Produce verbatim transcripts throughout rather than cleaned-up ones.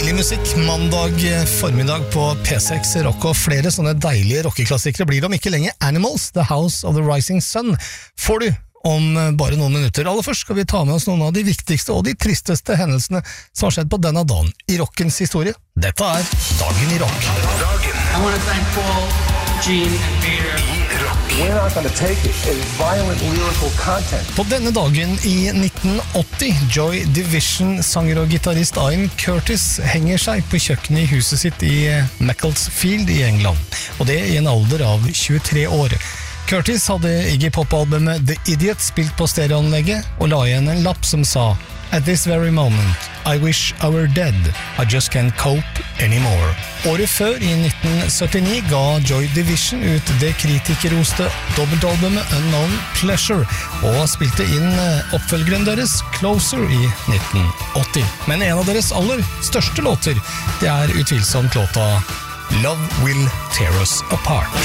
Deilig musikk, mandag formiddag på P seks Rock, og flere sånne deilige rockeklassikere blir det om ikke lenge. Animals, The House of the Rising Sun, får du om bare noen minutter. Aller først skal vi ta med oss noen av de viktigste og de tristeste hendelsene som har skjedd på denne dagen i rockens historie. Dette er Dagen i Rock. Dagen. I want to thank Paul, Gene and Peter. I rock. We're not going to take it as violent lyrical content. På denne dagen i nitten åtti, Joy Division-sanger og gitarist Ian Curtis henger seg på kjøkkenet i huset sitt i Macclesfield i England, og det i en alder av tjuetre år. Curtis hadde Iggy Pop-albumet The Idiot spilt på stereoanlegget og la igjen en lapp som sa At this very moment, I wish I were dead. I just can't cope anymore. Året før, i nitten syttini, ga Joy Division ut det kritikerroste dobbeltalbumet Unknown Pleasure, og spilte inn oppfølgeren deres Closer i nitten åtti. Men en av deres aller største låter, det er utvilsomt låta Love Will Tear Us Apart.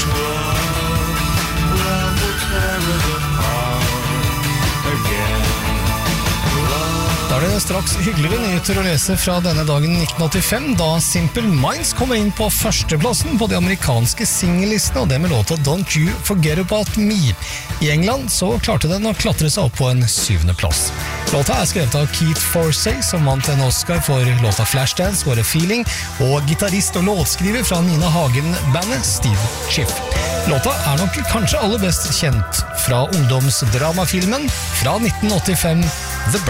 Da er det straks hyggeligere nyheter å lese fra denne dagen i nitten åttifem, da Simple Minds kommer inn på førsteplassen på de amerikanske singellistene, og det med låta Don't You Forget About Me. I England så klarte den å klatre seg opp på en syvende plass. Låta er skrevet av Keith Forsey, som vant en Oscar for låta Flashdance, What a Feeling, og gitarist og låtskriver fra Nina Hagen-bandet Steve Schiff. Låta er nok kanskje aller best kjent fra ungdomsdramafilmen fra nitten åttifem